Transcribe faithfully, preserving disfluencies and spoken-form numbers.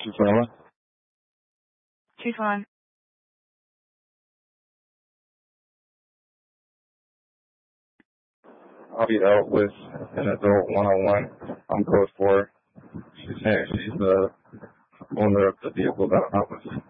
two twenty-one. two twenty-one. I'll be out with an adult one-on-one on code four. She's, she's the owner of the vehicle that I'm out with.